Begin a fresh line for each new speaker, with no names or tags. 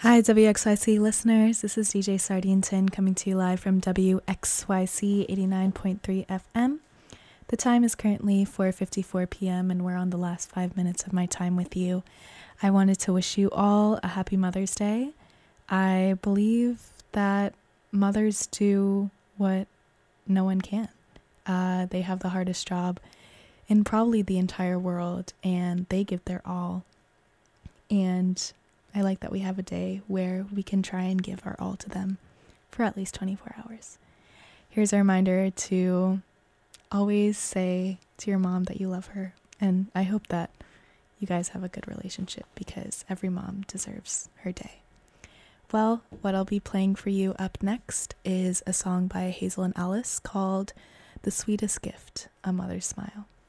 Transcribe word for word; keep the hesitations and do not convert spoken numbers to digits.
Hi, W X Y C listeners. This is D J Sardinton coming to you live from W X Y C eighty-nine point three F M. The time is currently four fifty-four p.m. and we're on the last five minutes of my time with you. I wanted to wish you all a happy Mother's Day. I believe that mothers do what no one can. Uh, they have the hardest job in probably the entire world, and they give their all. And I like that we have a day where we can try and give our all to them for at least twenty-four hours. Here's a reminder to always say to your mom that you love her. And I hope that you guys have a good relationship because every mom deserves her day. Well, what I'll be playing for you up next is a song by Hazel and Alice called The Sweetest Gift, A Mother's Smile.